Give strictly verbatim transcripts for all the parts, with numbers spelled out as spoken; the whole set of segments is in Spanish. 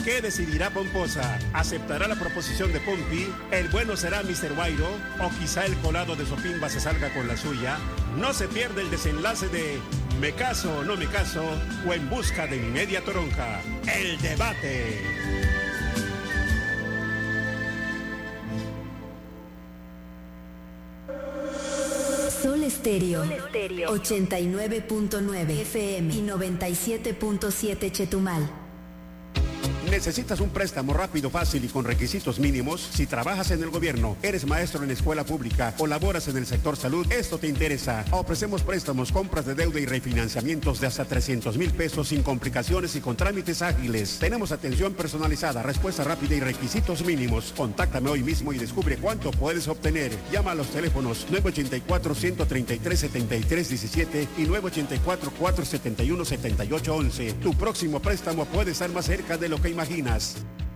¿Qué decidirá Pomposa? ¿Aceptará la proposición de Pompi? ¿El bueno será mister Guairo? ¿O quizá el colado de Sopimba se salga con la suya? No se pierde el desenlace de ¿me caso o no me caso? O En busca de mi media toronja. ¡El debate! Sol Estéreo, ochenta y nueve punto nueve F M y noventa y siete punto siete Chetumal. ¿Necesitas un préstamo rápido, fácil y con requisitos mínimos? Si trabajas en el gobierno, eres maestro en escuela pública o laboras en el sector salud, esto te interesa. Ofrecemos préstamos, compras de deuda y refinanciamientos de hasta trescientos mil pesos sin complicaciones y con trámites ágiles. Tenemos atención personalizada, respuesta rápida y requisitos mínimos. Contáctame hoy mismo y descubre cuánto puedes obtener. Llama a los teléfonos nueve ocho cuatro, uno tres tres, siete tres uno siete y nueve ocho cuatro, cuatro siete uno, siete ocho uno uno. Tu próximo préstamo puede estar más cerca de lo que imaginas.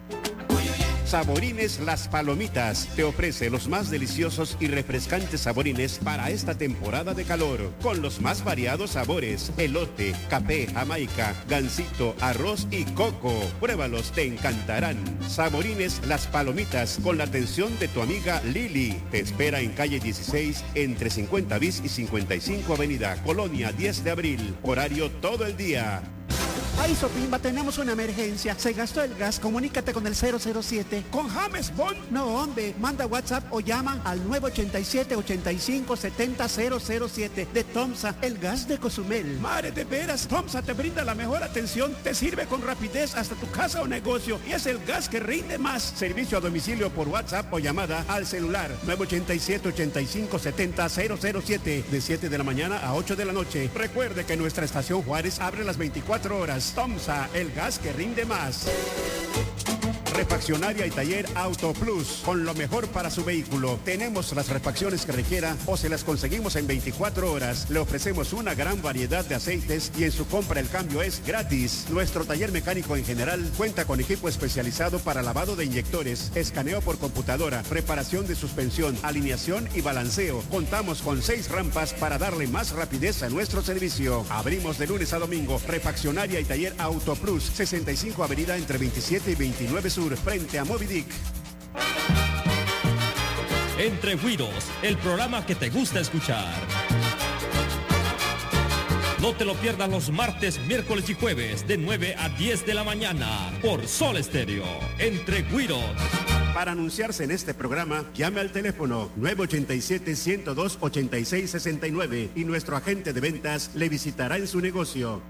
Saborines Las Palomitas te ofrece los más deliciosos y refrescantes saborines para esta temporada de calor, con los más variados sabores: elote, café, jamaica, gansito, arroz y coco. Pruébalos, te encantarán. Saborines Las Palomitas, con la atención de tu amiga Lili. Te espera en calle dieciséis, entre cincuenta bis y cincuenta y cinco avenida, Colonia diez de abril. Horario todo el día. Ay, Sopimba, tenemos una emergencia. Se gastó el gas. Comunícate con el cero cero siete. ¿Con James Bond? No, hombre. Manda WhatsApp o llama al nueve ocho siete, ocho cinco, siete cero cero siete de Tomsa, el gas de Cozumel. Madre de veras, Tomsa te brinda la mejor atención, te sirve con rapidez hasta tu casa o negocio y es el gas que rinde más. Servicio a domicilio por WhatsApp o llamada al celular nueve ocho siete, ocho cinco, siete cero cero siete de siete de la mañana a ocho de la noche. Recuerde que nuestra estación Juárez abre las veinticuatro horas. Tomsa, el gas que rinde más. Refaccionaria y taller Auto Plus, con lo mejor para su vehículo. Tenemos las refacciones que requiera o se las conseguimos en veinticuatro horas. Le ofrecemos una gran variedad de aceites y en su compra el cambio es gratis. Nuestro taller mecánico en general cuenta con equipo especializado para lavado de inyectores, escaneo por computadora, reparación de suspensión, alineación y balanceo. Contamos con seis rampas para darle más rapidez a nuestro servicio. Abrimos de lunes a domingo. Refaccionaria y taller Auto Plus, sesenta y cinco avenida entre veintisiete y veintinueve Sur, frente a Moby Dick. Entre Güiros, el programa que te gusta escuchar. No te lo pierdas los martes, miércoles y jueves de nueve a diez de la mañana por Sol Estéreo. Entre Güiros. Para anunciarse en este programa, llame al teléfono nueve ocho siete, uno cero dos, ocho seis seis nueve y nuestro agente de ventas le visitará en su negocio.